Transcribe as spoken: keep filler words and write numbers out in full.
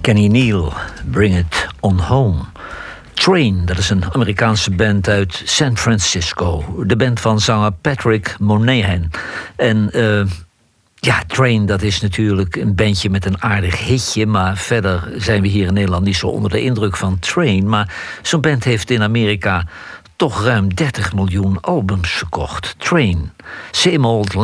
Kenny Neal, Bring It On Home. Train, dat is een Amerikaanse band uit San Francisco. De band van zanger Patrick Monahan. En uh, ja, Train, dat is natuurlijk een bandje met een aardig hitje. Maar verder zijn we hier in Nederland niet zo onder de indruk van Train. Maar zo'n band heeft in Amerika toch ruim dertig miljoen albums verkocht. Train, Same Old